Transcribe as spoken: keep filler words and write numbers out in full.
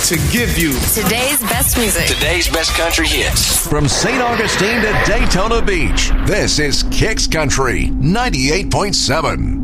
to give you today's best music. Today's best country hits. From Saint Augustine to Daytona Beach, this is Kicks Country ninety-eight point seven.